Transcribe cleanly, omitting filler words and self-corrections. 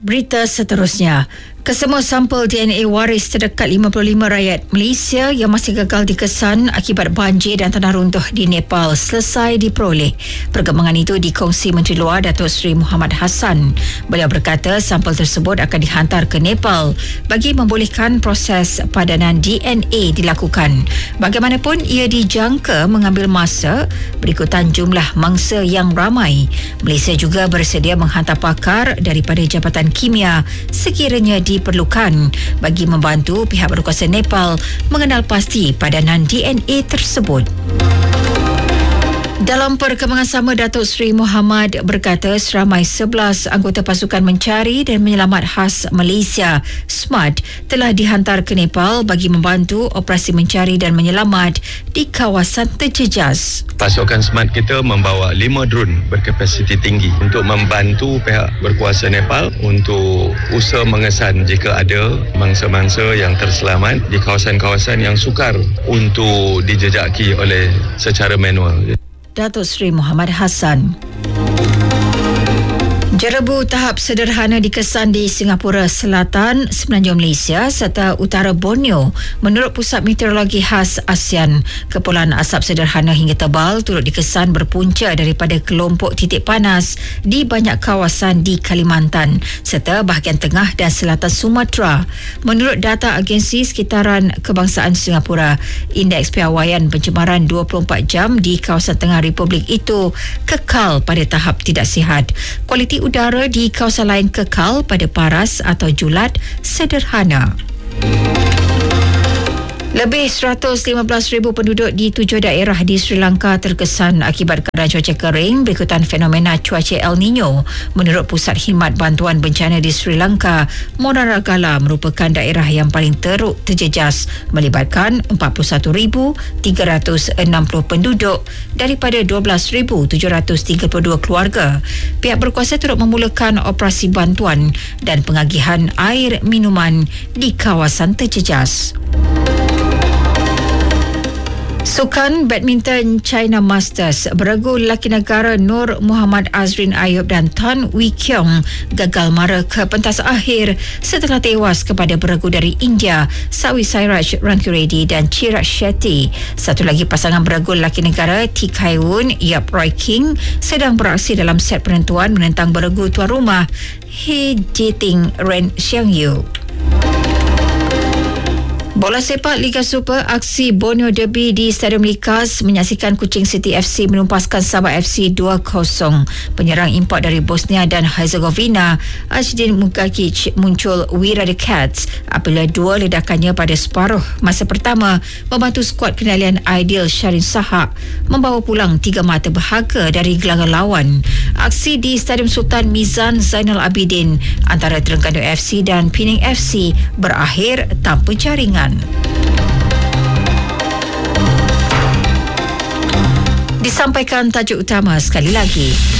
Berita seterusnya. Kesemua sampel DNA waris terdekat 55 rakyat Malaysia yang masih gagal dikesan akibat banjir dan tanah runtuh di Nepal selesai diperoleh. Perkembangan itu dikongsi Menteri Luar Datuk Seri Muhammad Hassan. Beliau berkata sampel tersebut akan dihantar ke Nepal bagi membolehkan proses padanan DNA dilakukan. Bagaimanapun ia dijangka mengambil masa berikutan jumlah mangsa yang ramai. Malaysia juga bersedia menghantar pakar daripada Jabatan Kimia sekiranya diperlukan bagi membantu pihak berkuasa Nepal mengenal pasti padanan DNA tersebut. Dalam perkembangan sama, Datuk Seri Muhammad berkata seramai 11 anggota pasukan mencari dan menyelamat khas Malaysia SMART telah dihantar ke Nepal bagi membantu operasi mencari dan menyelamat di kawasan terjejas. Pasukan SMART kita membawa 5 drone berkapasiti tinggi untuk membantu pihak berkuasa Nepal untuk usaha mengesan jika ada mangsa-mangsa yang terselamat di kawasan-kawasan yang sukar untuk dijejaki oleh secara manual. Datuk Seri Muhammad Hassan. Jerebu tahap sederhana dikesan di Singapura Selatan, Semenanjung Malaysia serta Utara Borneo. Menurut Pusat Meteorologi Khas ASEAN, kepulan asap sederhana hingga tebal turut dikesan berpunca daripada kelompok titik panas di banyak kawasan di Kalimantan serta bahagian tengah dan selatan Sumatera. Menurut data Agensi Sekitaran Kebangsaan Singapura, indeks piawaian pencemaran 24 jam di kawasan tengah Republik itu kekal pada tahap tidak sihat. Kualiti udara di kawasan lain kekal pada paras atau julat sederhana. Lebih 115,000 penduduk di 7 daerah di Sri Lanka terkesan akibat keadaan cuaca kering berikutan fenomena cuaca El Nino. Menurut Pusat Khidmat Bantuan Bencana di Sri Lanka, Monaragala merupakan daerah yang paling teruk terjejas melibatkan 41,360 penduduk daripada 12,732 keluarga. Pihak berkuasa turut memulakan operasi bantuan dan pengagihan air minuman di kawasan terjejas. Sukan badminton China Masters, beregu lelaki negara Nur Muhammad Azrin Ayub dan Tan Wee Kiong gagal mara ke pentas akhir setelah tewas kepada beregu dari India Sawi Sairaj Rankireddy dan Chirag Shetty. Satu lagi pasangan beregu lelaki negara T. Kai Woon Yap Roy King sedang beraksi dalam set penentuan menentang beregu tuan rumah He Jiting Ren Xiang Yu. Bola sepak Liga Super, aksi Borneo Derby di Stadium Likas menyaksikan Kuching City FC menumpaskan Sabah FC 2-0. Penyerang import dari Bosnia dan Herzegovina, Ajdin Mugagic muncul wira the Cats apabila dua ledakannya pada separuh masa pertama membantu skuad kendalian Aidil Syarin Sahak membawa pulang 3 mata berharga dari gelanggang lawan. Aksi di Stadium Sultan Mizan Zainal Abidin antara Terengganu FC dan Penang FC berakhir tanpa jaringan. Disampaikan tajuk utama sekali lagi.